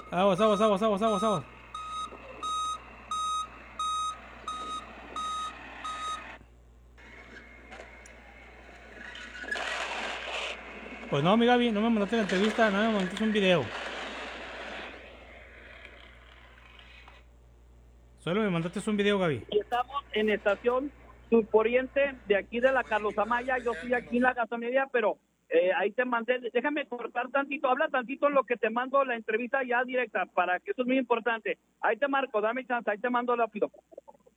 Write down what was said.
Aguas, aguas, aguas, aguas, aguas, aguas. Pues no, mi Gaby, no me mandaste la entrevista, no me mandaste un video. Solo me mandaste un video, Gaby. Y estamos en estación surponiente de aquí de la Carlos Amaya. Yo estoy aquí en la gasolinería, pero ahí te mandé. Déjame cortar tantito, habla tantito en lo que te mando la entrevista ya directa, para que eso es muy importante. Ahí te marco, dame chance, ahí te mando rápido.